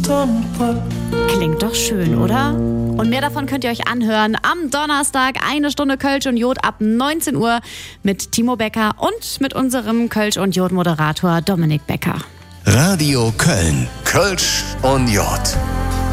Klingt doch schön, oder? Und mehr davon könnt ihr euch anhören am Donnerstag, 1 Stunde Kölsch und Jod ab 19 Uhr mit Timo Becker und mit unserem Kölsch und Jod-Moderator Dominik Becker. Radio Köln. Kölsch und Jod.